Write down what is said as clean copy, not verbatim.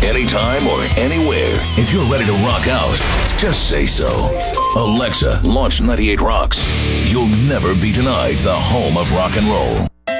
anytime or anywhere. If you're ready to rock out, just say so. Alexa, launch 98 Rocks. You'll never be denied the home of rock and roll.